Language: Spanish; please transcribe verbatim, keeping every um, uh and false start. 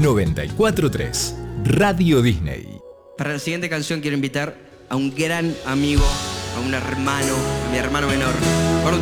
noventa y cuatro punto tres Radio Disney. Para la siguiente canción quiero invitar a un gran amigo, a un hermano, a mi hermano menor, Gordo.